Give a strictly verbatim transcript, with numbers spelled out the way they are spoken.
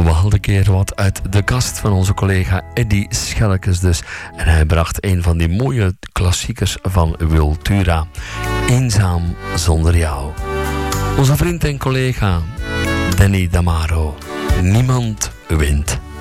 we haalden een keer wat uit de kast van onze collega Eddy Schellekes dus. En hij bracht een van die mooie klassiekers van Wiltura. Eenzaam zonder jou. Onze vriend en collega Danny Damaro. Niemand wint.